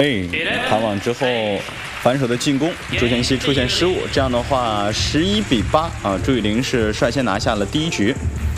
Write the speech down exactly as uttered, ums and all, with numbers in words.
哎，盘网之后，反手的进攻，朱贤熙出现失误，这样的话，十一比八啊，朱雨玲是率先拿下了第一局。